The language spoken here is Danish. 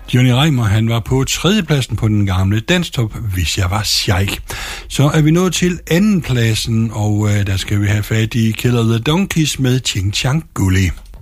Johnny Reimer, han var på tredjepladsen på den gamle danstop, Hvis jeg var sheik. Så er vi nået til andenpladsen, og der skal vi have fat i Killer the Donkeys med Ching Chang Gully.